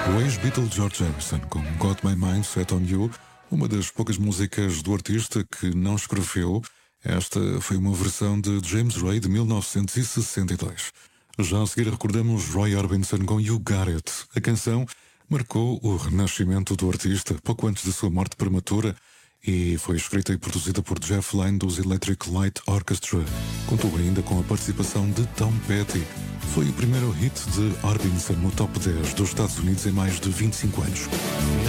O ex-Beatle George Harrison com Got My Mind Set On You, uma das poucas músicas do artista que não escreveu. Esta foi uma versão de James Ray de 1962. Já a seguir recordamos Roy Orbison com You Got It. A canção marcou o renascimento do artista pouco antes da sua morte prematura e foi escrita e produzida por Jeff Lynne dos Electric Light Orchestra. Contou ainda com a participação de Tom Petty. Foi o primeiro hit de Orbison no top 10 dos Estados Unidos em mais de 25 anos.